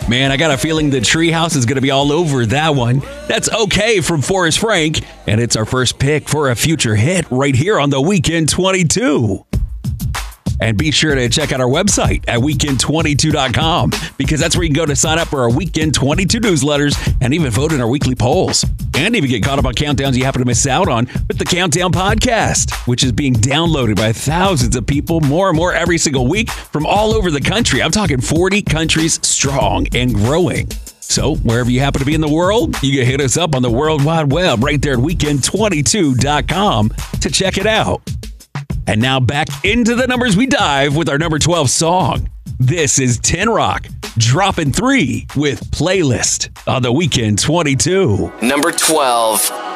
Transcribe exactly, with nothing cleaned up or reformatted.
Man, I got a feeling the Treehouse is going to be all over that one. That's Okay from Forrest Frank, and it's our first pick for a future hit right here on the Weekend twenty-two. And be sure to check out our website at weekend twenty-two dot com because that's where you can go to sign up for our Weekend twenty-two newsletters and even vote in our weekly polls. And even get caught up on countdowns you happen to miss out on with the Countdown Podcast, which is being downloaded by thousands of people more and more every single week from all over the country. I'm talking forty countries strong and growing. So wherever you happen to be in the world, you can hit us up on the World Wide Web right there at weekend twenty-two dot com to check it out. And now back into the numbers we dive with our number twelve song. This is Tin Rock dropping three with Playlist on the Weekend twenty-two. Number twelve.